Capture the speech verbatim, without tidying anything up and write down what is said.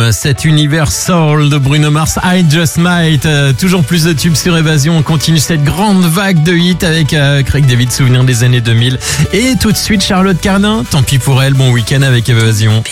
Dream, cet univers soul de Bruno Mars, I Just Might. Euh, toujours plus de tubes sur Évasion. On continue cette grande vague de hits avec euh, Craig David, souvenir des années deux mille. Et tout de suite, Charlotte Cardin. Tant pis pour elle, bon week-end avec Évasion.